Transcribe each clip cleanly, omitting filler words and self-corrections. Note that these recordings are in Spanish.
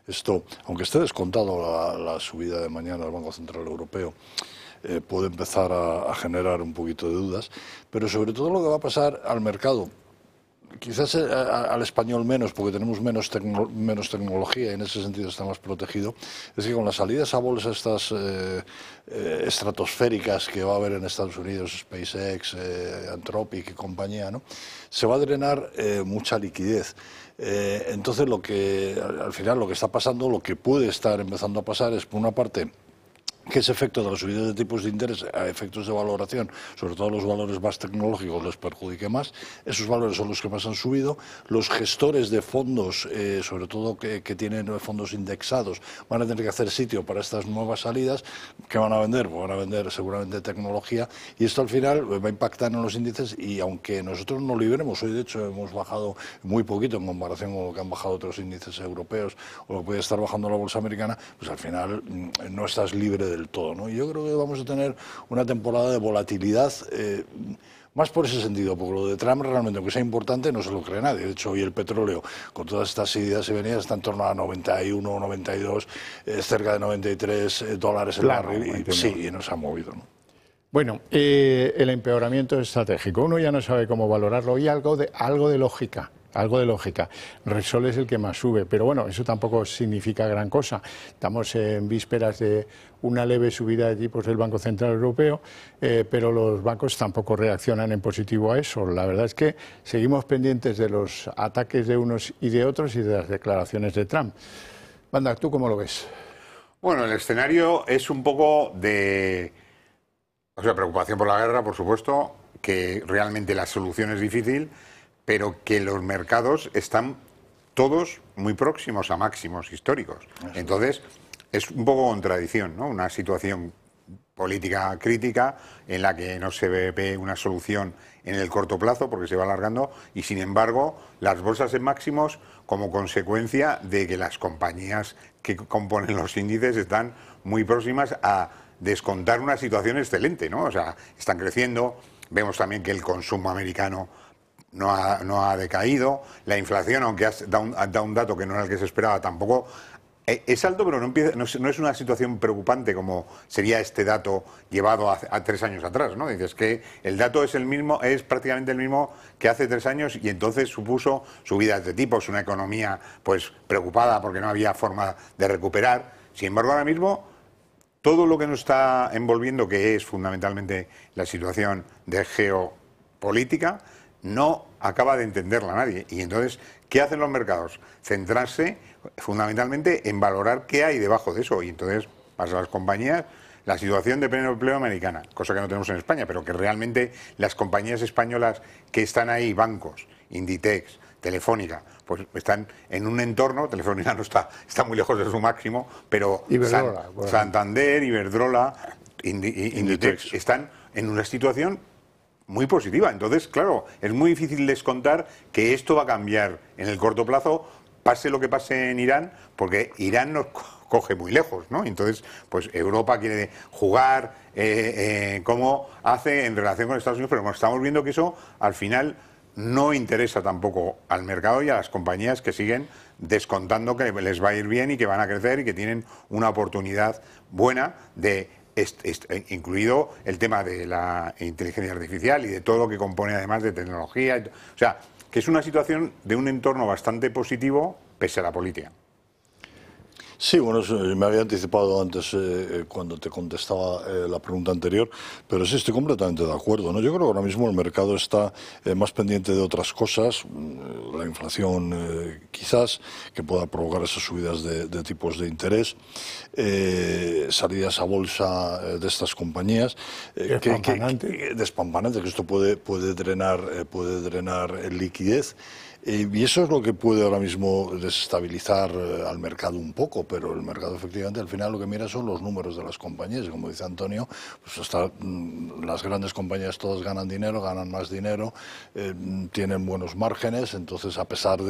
Esto, aunque esté descontado la subida de mañana del Banco Central Europeo, puede empezar a generar un poquito de dudas, pero sobre todo lo que va a pasar al mercado, quizás al español menos, porque tenemos menos tecnología y en ese sentido está más protegido, es que con las salidas a bolsa estas estratosféricas que va a haber en Estados Unidos, SpaceX, Anthropic y compañía, ¿no?, se va a drenar mucha liquidez. Entonces, al final lo que está pasando, lo que puede estar empezando a pasar es, por una parte, que ese efecto de la subida de tipos de interés a efectos de valoración, sobre todo los valores más tecnológicos, les perjudique más. Esos valores son los que más han subido. Los gestores de fondos, sobre todo que tienen fondos indexados, van a tener que hacer sitio para estas nuevas salidas. ¿Qué van a vender? Pues van a vender seguramente tecnología, y esto al final va a impactar en los índices, y aunque nosotros no libremos, hoy de hecho hemos bajado muy poquito en comparación con lo que han bajado otros índices europeos o lo que puede estar bajando la bolsa americana, pues al final no estás libre del todo, ¿no? Y yo creo que vamos a tener una temporada de volatilidad, más por ese sentido, porque lo de Trump realmente, aunque sea importante, no se lo cree nadie. De hecho, hoy el petróleo, con todas estas idas y venidas, está en torno a 91, 92, cerca de 93 dólares el barril, y sí, y no se ha movido, ¿no? Bueno, el empeoramiento estratégico, uno ya no sabe cómo valorarlo, y algo de lógica. Algo de lógica. Repsol es el que más sube, pero bueno, eso tampoco significa gran cosa. Estamos en vísperas de una leve subida de tipos del Banco Central Europeo, pero los bancos tampoco reaccionan en positivo a eso. La verdad es que seguimos pendientes de los ataques de unos y de otros y de las declaraciones de Trump. Wanda, ¿tú cómo lo ves? Bueno, el escenario es un poco de... O sea, preocupación por la guerra, por supuesto, que realmente la solución es difícil, pero que los mercados están todos muy próximos a máximos históricos. Entonces, es un poco contradicción, ¿no? Una situación política crítica en la que no se ve una solución en el corto plazo porque se va alargando, y sin embargo las bolsas en máximos como consecuencia de que las compañías que componen los índices están muy próximas a descontar una situación excelente, ¿no? O sea, están creciendo. Vemos también que el consumo americano no ha decaído, la inflación, aunque ha dado un dato que no era el que se esperaba, tampoco es alto, pero no es una situación preocupante como sería este dato llevado a 3 años atrás, ¿no? Dices que el dato es prácticamente el mismo que hace 3 años, y entonces supuso subidas de tipos, una economía pues preocupada porque no había forma de recuperar. Sin embargo, ahora mismo todo lo que nos está envolviendo, que es fundamentalmente la situación de geopolítica, no acaba de entenderla nadie. Y entonces, ¿qué hacen los mercados? Centrarse fundamentalmente en valorar qué hay debajo de eso. Y entonces, para las compañías, la situación de pleno empleo americana, cosa que no tenemos en España, pero que realmente las compañías españolas que están ahí, bancos, Inditex, Telefónica, pues están en un entorno. Telefónica no está muy lejos de su máximo, pero Santander, Iberdrola, Inditex están en una situación muy positiva. Entonces, claro, es muy difícil descontar que esto va a cambiar en el corto plazo, pase lo que pase en Irán, porque Irán nos coge muy lejos, ¿no? Entonces, pues Europa quiere jugar como hace en relación con Estados Unidos, pero estamos viendo que eso al final no interesa tampoco al mercado y a las compañías que siguen descontando que les va a ir bien y que van a crecer y que tienen una oportunidad buena de... incluido el tema de la inteligencia artificial y de todo lo que compone además de tecnología. O sea, que es una situación de un entorno bastante positivo pese a la política. Sí, bueno, me había anticipado antes cuando te contestaba la pregunta anterior, pero sí estoy completamente de acuerdo, ¿no? Yo creo que ahora mismo el mercado está más pendiente de otras cosas, la inflación quizás, que pueda provocar esas subidas de tipos de interés, salidas a bolsa de estas compañías, despampanante, que esto puede drenar liquidez. Y eso es lo que puede ahora mismo desestabilizar al mercado un poco, pero el mercado efectivamente al final lo que mira son los números de las compañías. Como dice Antonio, pues las grandes compañías todas ganan dinero, ganan más dinero, tienen buenos márgenes, entonces a pesar de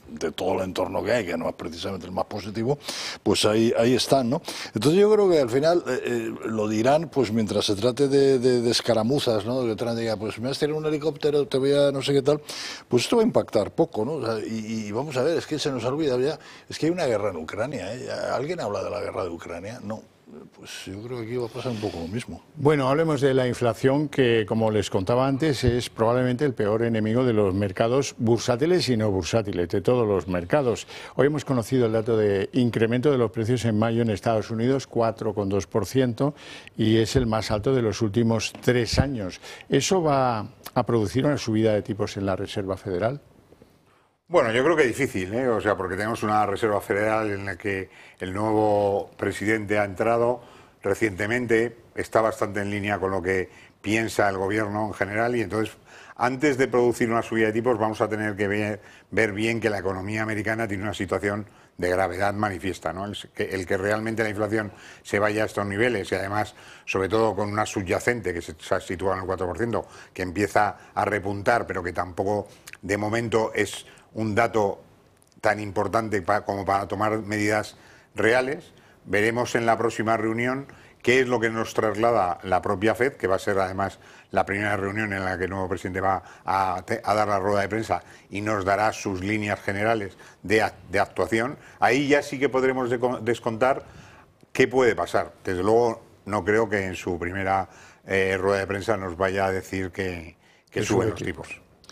de todo el entorno que hay, que no es precisamente el más positivo, pues ahí están, ¿no? Entonces yo creo que al final lo dirán, pues mientras se trate de escaramuzas, ¿no? Que Trump diga, pues me has tirado un helicóptero, te voy a no sé qué tal, pues esto va a impactar poco, ¿no? O sea, y vamos a ver, es que se nos olvida ya, es que hay una guerra en Ucrania, ¿eh? ¿Alguien habla de la guerra de Ucrania? No. Pues yo creo que aquí va a pasar un poco lo mismo. Bueno, hablemos de la inflación, que como les contaba antes es probablemente el peor enemigo de los mercados bursátiles y no bursátiles, de todos los mercados. Hoy hemos conocido el dato de incremento de los precios en mayo en Estados Unidos, 4,2%, y es el más alto de los últimos 3 años. ¿Eso va a producir una subida de tipos en la Reserva Federal? Bueno, yo creo que difícil, ¿eh? O sea, porque tenemos una Reserva Federal en la que el nuevo presidente ha entrado recientemente, está bastante en línea con lo que piensa el gobierno en general y entonces antes de producir una subida de tipos vamos a tener que ver bien que la economía americana tiene una situación de gravedad manifiesta, ¿no? El que realmente la inflación se vaya a estos niveles y además, sobre todo con una subyacente que se ha situado en el 4%, que empieza a repuntar, pero que tampoco de momento es un dato tan importante como para tomar medidas reales. Veremos en la próxima reunión qué es lo que nos traslada la propia FED, que va a ser además la primera reunión en la que el nuevo presidente va a dar la rueda de prensa y nos dará sus líneas generales de actuación. Ahí ya sí que podremos descontar qué puede pasar. Desde luego no creo que en su primera rueda de prensa nos vaya a decir que suben los tipos.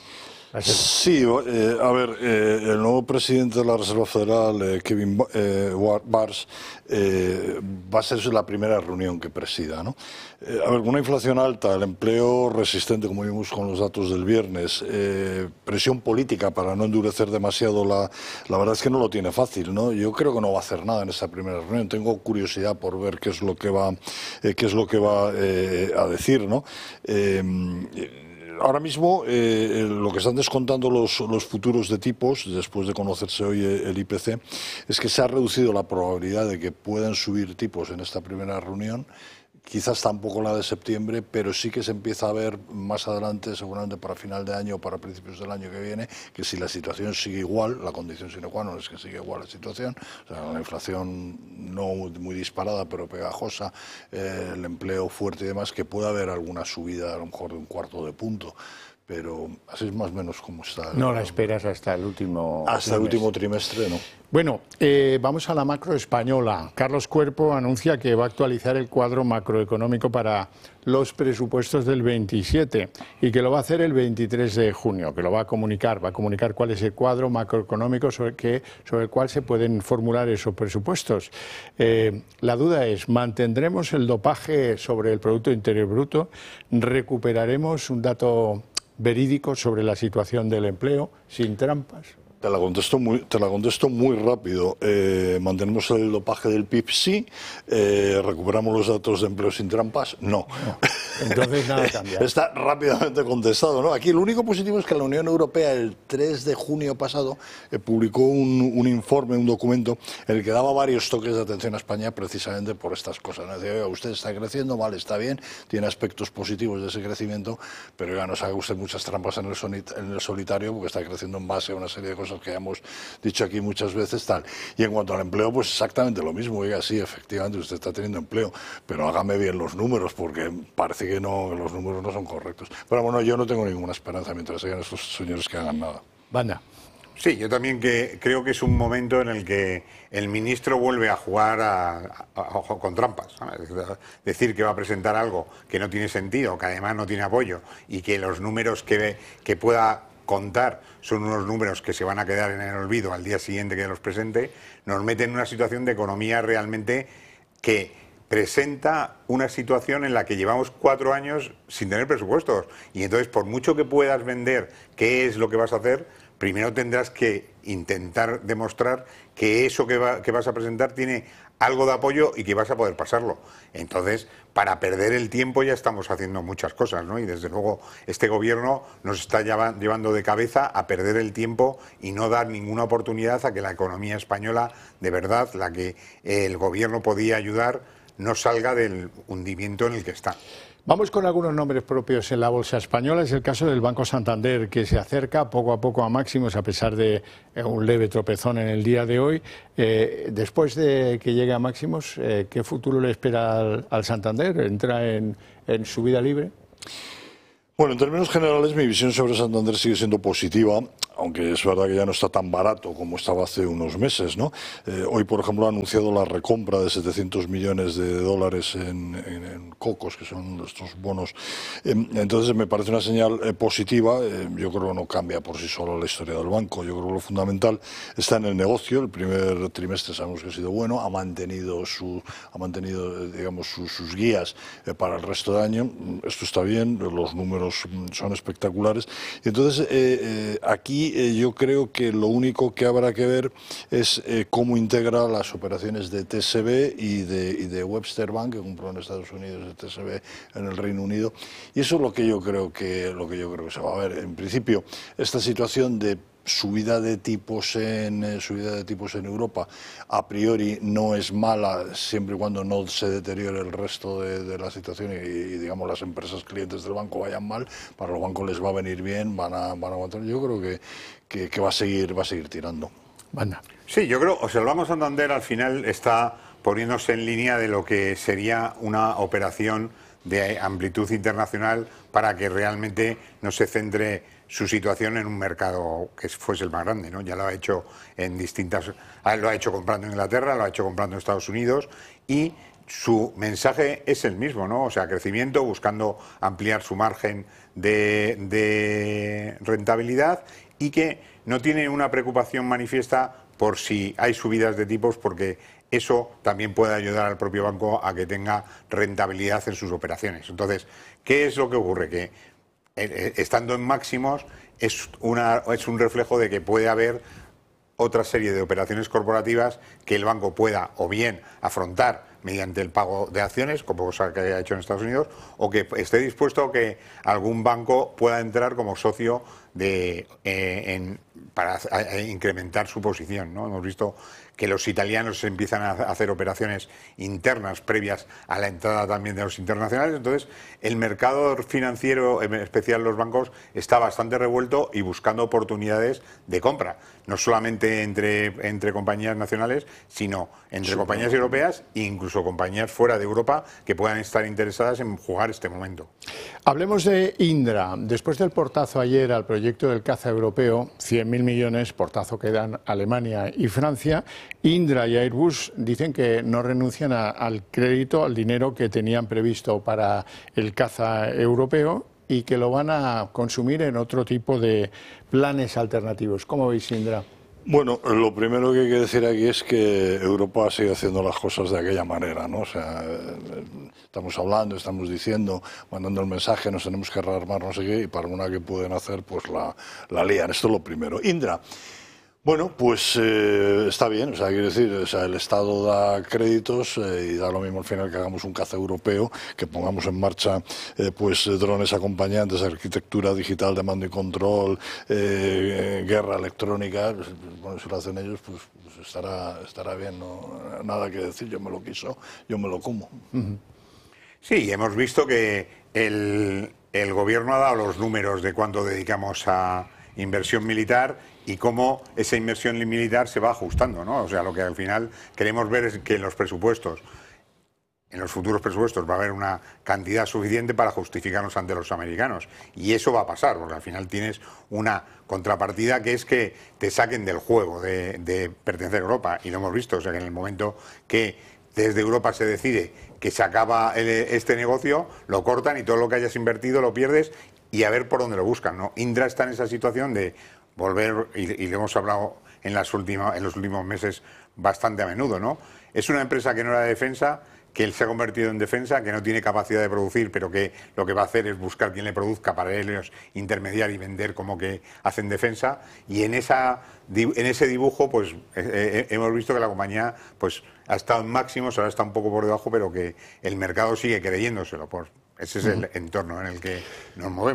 Sí, a ver, el nuevo presidente de la Reserva Federal, Kevin Warsh, va a ser la primera reunión que presida, ¿no? A ver, una inflación alta, el empleo resistente, como vimos con los datos del viernes, presión política para no endurecer demasiado, la verdad es que no lo tiene fácil, ¿no? Yo creo que no va a hacer nada en esa primera reunión. Tengo curiosidad por ver qué es lo que va a decir, ¿no? Ahora mismo lo que están descontando los futuros de tipos, después de conocerse hoy el IPC, es que se ha reducido la probabilidad de que puedan subir tipos en esta primera reunión. Quizás tampoco la de septiembre, pero sí que se empieza a ver más adelante, seguramente para final de año o para principios del año que viene, que si la situación sigue igual, la condición sine qua non es que siga igual la situación, o sea, una inflación no muy disparada, pero pegajosa, el empleo fuerte y demás, que pueda haber alguna subida a lo mejor de 1/4 de punto. Pero así es más o menos como está. No la esperas hasta el último Hasta el último trimestre, no. Bueno, vamos a la macro española. Carlos Cuerpo anuncia que va a actualizar el cuadro macroeconómico para los presupuestos del 27 y que lo va a hacer el 23 de junio, que lo va a comunicar cuál es el cuadro macroeconómico sobre el cual se pueden formular esos presupuestos. La duda es, ¿mantendremos el dopaje sobre el Producto Interior Bruto? ¿Recuperaremos un dato verídico sobre la situación del empleo, sin trampas? Te la contesto muy rápido. ¿Mantenemos el dopaje del PIB? Sí. ¿Recuperamos los datos de empleo sin trampas? No. Entonces nada cambia. Está rápidamente contestado, ¿no? Aquí lo único positivo es que la Unión Europea el 3 de junio pasado publicó un informe, un documento, en el que daba varios toques de atención a España precisamente por estas cosas, ¿no? Decía, oiga, usted está creciendo, vale, está bien, tiene aspectos positivos de ese crecimiento, pero ya no se haga usted muchas trampas en el solitario porque está creciendo en base a una serie de cosas que hemos dicho aquí muchas veces, tal. Y en cuanto al empleo, pues exactamente lo mismo. Oiga, sí, efectivamente usted está teniendo empleo, pero hágame bien los números, porque parece que no, los números no son correctos. Pero bueno, yo no tengo ninguna esperanza mientras hayan estos señores que hagan nada. Banda. Sí, yo también creo que es un momento en el que el ministro vuelve a jugar con trampas, ¿sabes? Decir que va a presentar algo que no tiene sentido, que además no tiene apoyo y que los números que pueda contar son unos números que se van a quedar en el olvido al día siguiente que los presente, nos mete en una situación de economía realmente que presenta una situación en la que llevamos 4 años sin tener presupuestos. Y entonces, por mucho que puedas vender qué es lo que vas a hacer, primero tendrás que intentar demostrar que eso que vas a presentar tiene algo de apoyo y que vas a poder pasarlo. Entonces, para perder el tiempo ya estamos haciendo muchas cosas, ¿no? Y desde luego este gobierno nos está llevando de cabeza a perder el tiempo y no dar ninguna oportunidad a que la economía española, de verdad, la que el gobierno podía ayudar, no salga del hundimiento en el que está. Vamos con algunos nombres propios en la bolsa española. Es el caso del Banco Santander, que se acerca poco a poco a máximos a pesar de un leve tropezón en el día de hoy. Después de que llegue a máximos, ¿qué futuro le espera al Santander? ¿Entra en subida libre? Bueno, en términos generales mi visión sobre Santander sigue siendo positiva, aunque es verdad que ya no está tan barato como estaba hace unos meses, ¿no? Hoy, por ejemplo, ha anunciado la recompra de 700 millones de dólares en COCOS, que son estos bonos. Entonces me parece una señal positiva. Yo creo que no cambia por sí solo la historia del banco. Yo creo que lo fundamental está en el negocio. El primer trimestre sabemos que ha sido bueno, ha mantenido digamos, sus guías para el resto de año. Esto está bien, los números son espectaculares. Y entonces aquí yo creo que lo único que habrá que ver es cómo integra las operaciones de TSB y de Webster Bank, que compró en Estados Unidos, de TSB en el Reino Unido. Y eso es lo que yo creo que se va a ver. En principio, esta situación de subida de tipos en Europa a priori no es mala siempre y cuando no se deteriore el resto de la situación y digamos las empresas clientes del banco vayan mal. Para los bancos les va a venir bien, van a aguantar. Yo creo que va a seguir tirando. Banda. Sí, yo creo, o sea, el Banco Santander al final está poniéndose en línea de lo que sería una operación de amplitud internacional para que realmente no se centre su situación en un mercado que fuese el más grande, ¿no? Ya lo ha hecho lo ha hecho comprando en Inglaterra, lo ha hecho comprando en Estados Unidos y su mensaje es el mismo, ¿no? O sea, crecimiento, buscando ampliar su margen de rentabilidad y que no tiene una preocupación manifiesta por si hay subidas de tipos, porque eso también puede ayudar al propio banco a que tenga rentabilidad en sus operaciones. Entonces, ¿qué es lo que ocurre? Que estando en máximos es un reflejo de que puede haber otra serie de operaciones corporativas que el banco pueda o bien afrontar mediante el pago de acciones, como cosa que haya hecho en Estados Unidos, o que esté dispuesto a que algún banco pueda entrar como socio para incrementar su posición, ¿no? Hemos visto que los italianos empiezan a hacer operaciones internas previas a la entrada también de los internacionales. Entonces, el mercado financiero, en especial los bancos, está bastante revuelto y buscando oportunidades de compra, no solamente entre compañías nacionales, sino entre compañías europeas e incluso compañías fuera de Europa que puedan estar interesadas en jugar este momento. Hablemos de Indra. Después del portazo ayer al proyecto del caza europeo, 100.000 millones, portazo que dan Alemania y Francia, Indra y Airbus dicen que no renuncian al crédito, al dinero que tenían previsto para el caza europeo y que lo van a consumir en otro tipo de planes alternativos. ¿Cómo veis, Indra? Bueno, lo primero que hay que decir aquí es que Europa sigue haciendo las cosas de aquella manera, ¿no? O sea, estamos hablando, estamos diciendo, mandando el mensaje, nos tenemos que rearmar, no sé qué, y para una que pueden hacer, pues la lían. Esto es lo primero. Indra. Bueno, pues está bien, o sea, quiero decir, o sea, el Estado da créditos y da lo mismo al final que hagamos un caza europeo, que pongamos en marcha pues drones acompañantes, arquitectura digital de mando y control, guerra electrónica. Bueno, si lo hacen ellos, pues estará bien, no, nada que decir, yo me lo quiso, yo me lo como. Sí, hemos visto que el gobierno ha dado los números de cuánto dedicamos a inversión militar y cómo esa inversión militar se va ajustando, ¿no? O sea, lo que al final queremos ver es que en los presupuestos, en los futuros presupuestos, va a haber una cantidad suficiente para justificarnos ante los americanos. Y eso va a pasar, porque al final tienes una contrapartida que es que te saquen del juego de pertenecer a Europa. Y lo hemos visto, o sea, que en el momento que desde Europa se decide que se acaba este negocio, lo cortan y todo lo que hayas invertido lo pierdes y a ver por dónde lo buscan, ¿no? Indra está en esa situación de volver, y lo hemos hablado en los últimos meses bastante a menudo, ¿no? Es una empresa que no era de defensa, que él se ha convertido en defensa, que no tiene capacidad de producir, pero que lo que va a hacer es buscar quien le produzca para ellos intermediar y vender como que hacen defensa. Y en ese dibujo, pues hemos visto que la compañía pues ha estado en máximos, ahora está un poco por debajo, pero que el mercado sigue creyéndoselo. Ese es el entorno en el que nos movemos.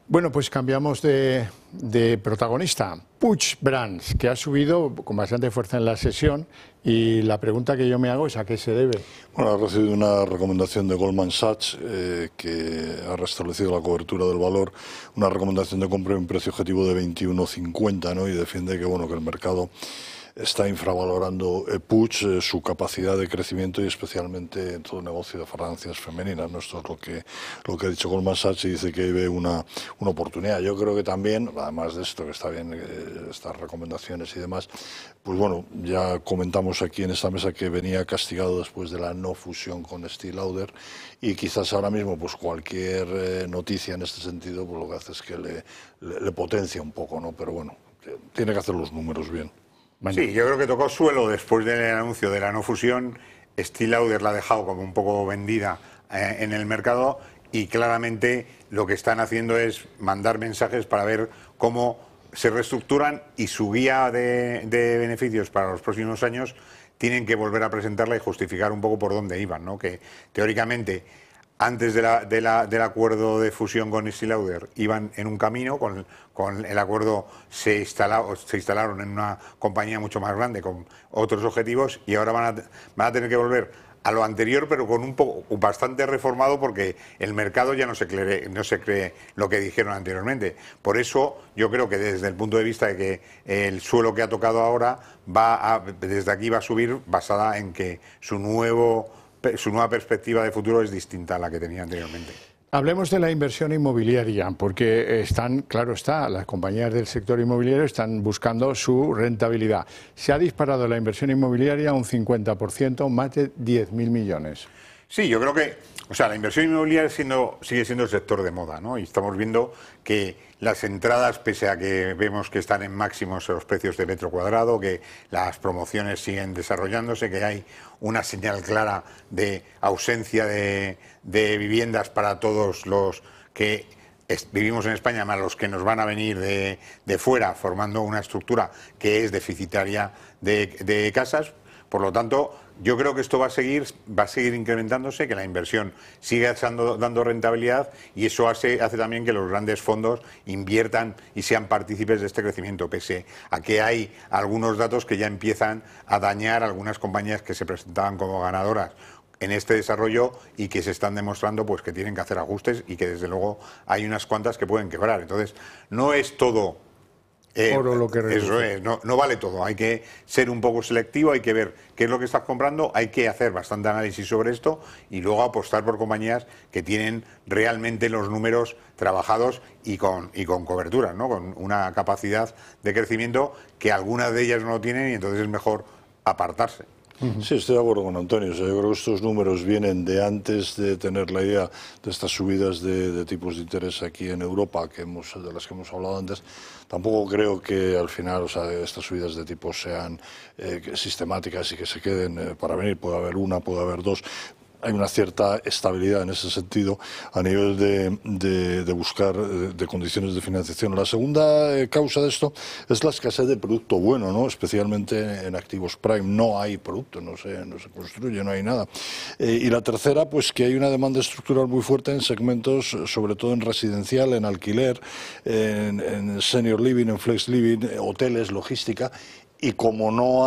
Bueno, pues cambiamos de protagonista. Puig Brands, que ha subido con bastante fuerza en la sesión, y la pregunta que yo me hago es ¿a qué se debe? Bueno, ha recibido una recomendación de Goldman Sachs que ha restablecido la cobertura del valor, una recomendación de compra en un precio objetivo de 21,50, ¿no? Y defiende que, bueno, que el mercado está infravalorando Puig, su capacidad de crecimiento y especialmente en todo el negocio de fragancias femeninas, ¿no? Esto es lo que ha dicho Goldman Sachs y dice que ve una oportunidad. Yo creo que también, además de esto, que está bien, estas recomendaciones y demás, pues bueno, ya comentamos aquí en esta mesa que venía castigado después de la no fusión con Estée Lauder y quizás ahora mismo pues cualquier noticia en este sentido pues lo que hace es que le potencia un poco, ¿no? Pero bueno, tiene que hacer los números bien. Sí, yo creo que tocó suelo después del anuncio de la no fusión. Estée Lauder la ha dejado como un poco vendida en el mercado y claramente lo que están haciendo es mandar mensajes para ver cómo se reestructuran y su guía de beneficios para los próximos años tienen que volver a presentarla y justificar un poco por dónde iban, ¿no? Que teóricamente antes del acuerdo de fusión con Estée Lauder iban en un camino, con el acuerdo se instalaron en una compañía mucho más grande con otros objetivos y ahora van a tener que volver a lo anterior, pero con un poco bastante reformado porque el mercado ya no se cree lo que dijeron anteriormente. Por eso yo creo que desde el punto de vista de que el suelo que ha tocado ahora desde aquí va a subir basada en que su nueva perspectiva de futuro es distinta a la que tenía anteriormente. Hablemos de la inversión inmobiliaria, porque claro está, las compañías del sector inmobiliario están buscando su rentabilidad. Se ha disparado la inversión inmobiliaria un 50%, más de 10.000 millones. Sí, yo creo que, la inversión inmobiliaria sigue siendo el sector de moda, ¿no? Y estamos viendo que las entradas, pese a que vemos que están en máximos los precios de metro cuadrado, que las promociones siguen desarrollándose, que hay una señal clara de ausencia de viviendas para todos los que vivimos en España, más los que nos van a venir de fuera, formando una estructura que es deficitaria de casas. Por lo tanto, yo creo que esto va a seguir incrementándose, que la inversión siga dando rentabilidad y eso hace también que los grandes fondos inviertan y sean partícipes de este crecimiento, pese a que hay algunos datos que ya empiezan a dañar a algunas compañías que se presentaban como ganadoras en este desarrollo y que se están demostrando pues que tienen que hacer ajustes y que desde luego hay unas cuantas que pueden quebrar. Entonces, no es todo oro lo que reduce. Eso es, no vale todo, hay que ser un poco selectivo, hay que ver qué es lo que estás comprando, hay que hacer bastante análisis sobre esto y luego apostar por compañías que tienen realmente los números trabajados y con cobertura, ¿no? Con una capacidad de crecimiento que algunas de ellas no lo tienen y entonces es mejor apartarse. Sí, estoy de acuerdo con Antonio. Yo creo que estos números vienen de antes de tener la idea de estas subidas de tipos de interés aquí en Europa, de las que hemos hablado antes. Tampoco creo que al final, estas subidas de tipos sean sistemáticas y que se queden para venir. Puede haber una, puede haber dos. Hay una cierta estabilidad en ese sentido a nivel de buscar de condiciones de financiación. La segunda causa de esto es la escasez de producto bueno, ¿no? Especialmente en activos prime. No hay producto, no se construye, no hay nada. Y la tercera, pues que hay una demanda estructural muy fuerte en segmentos, sobre todo en residencial, en alquiler, en senior living, en flex living, hoteles, logística. Y como no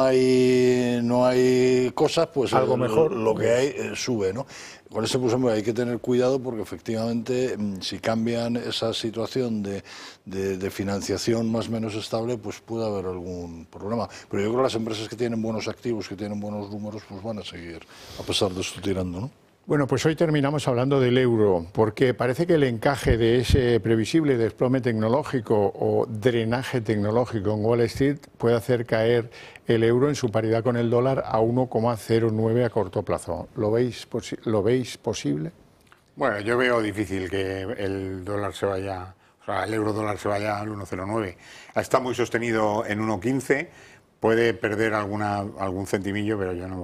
hay cosas, pues algo mejor lo que hay sube, ¿no? Con ese pues hay que tener cuidado porque efectivamente si cambian esa situación de financiación más o menos estable, pues puede haber algún problema. Pero yo creo que las empresas que tienen buenos activos, que tienen buenos números, pues van a seguir a pesar de esto tirando, ¿no? Bueno, pues hoy terminamos hablando del euro, porque parece que el encaje de ese previsible desplome tecnológico o drenaje tecnológico en Wall Street puede hacer caer el euro en su paridad con el dólar a 1,09 a corto plazo. ¿Lo veis posible? Bueno, yo veo difícil que el dólar el euro dólar se vaya al 1,09. Está muy sostenido en 1,15. Puede perder algún centimillo, pero yo no...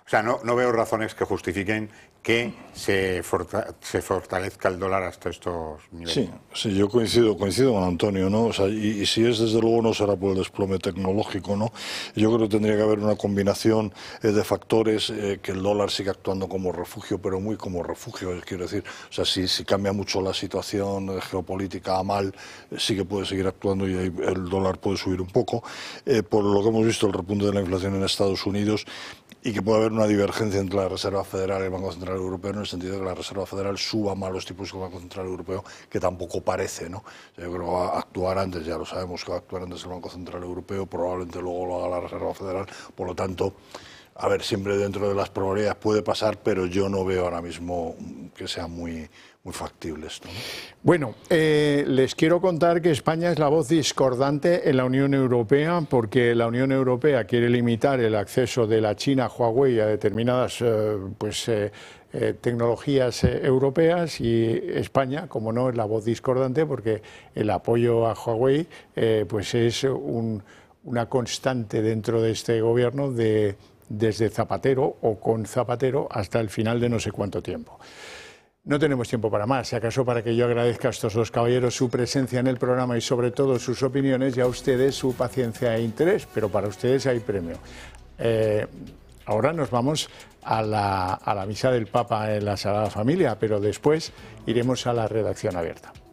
O sea, no veo razones que justifiquen que se fortalezca el dólar hasta estos niveles. Sí, yo coincido con Antonio, ¿no? O sea, y si es desde luego no será por el desplome tecnológico, ¿no? Yo creo que tendría que haber una combinación de factores, que el dólar siga actuando como refugio, pero muy como refugio, quiero decir, o sea, si cambia mucho la situación geopolítica a mal, sí que puede seguir actuando y ahí el dólar puede subir un poco. Por lo que hemos visto, el repunte de la inflación en Estados Unidos, y que puede haber una divergencia entre la Reserva Federal y el Banco Central Europeo, en el sentido de que la Reserva Federal suba más los tipos que el Banco Central Europeo, que tampoco parece, ¿no? Yo creo que va a actuar antes, ya lo sabemos que va a actuar antes el Banco Central Europeo, probablemente luego lo haga la Reserva Federal, por lo tanto, a ver, siempre dentro de las probabilidades puede pasar, pero yo no veo ahora mismo que sea muy factible esto, ¿no? Bueno, les quiero contar que España es la voz discordante en la Unión Europea, porque la Unión Europea quiere limitar el acceso de la China, Huawei, a determinadas tecnologías europeas, y España, como no, es la voz discordante porque el apoyo a Huawei pues es una constante dentro de este gobierno desde Zapatero o con Zapatero hasta el final de no sé cuánto tiempo. No tenemos tiempo para más, si acaso para que yo agradezca a estos dos caballeros su presencia en el programa y sobre todo sus opiniones, y a ustedes su paciencia e interés, pero para ustedes hay premio. Ahora nos vamos a la misa del Papa en la Sagrada Familia, pero después iremos a la redacción abierta.